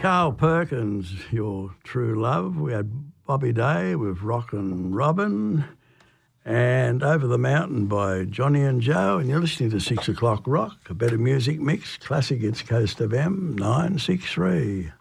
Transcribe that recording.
Carl Perkins, Your True Love. We had Bobby Day with Rockin' Robin, and Over the Mountain by Johnny and Joe. And you're listening to 6 O'Clock Rock, a better music mix, classic It's Coast FM 963.